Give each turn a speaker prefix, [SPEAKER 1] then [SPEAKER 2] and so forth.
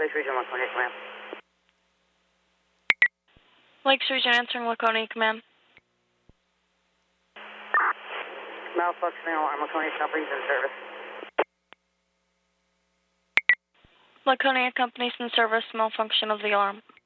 [SPEAKER 1] Lakes Region Laconia, command.
[SPEAKER 2] Lakes Region answering Laconia, command.
[SPEAKER 1] Malfunctioning alarm, Laconia company's in service.
[SPEAKER 2] Laconia company's in service, malfunction of the alarm.